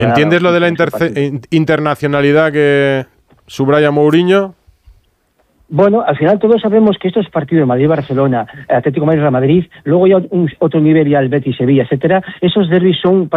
¿Entiendes lo de la internacionalidad que subraya Mourinho? Bueno, al final todos sabemos que estos partidos de Madrid-Barcelona, Atlético de Madrid-Real Madrid, luego ya otro nivel ya el Betis, Sevilla, etcétera, esos derbis son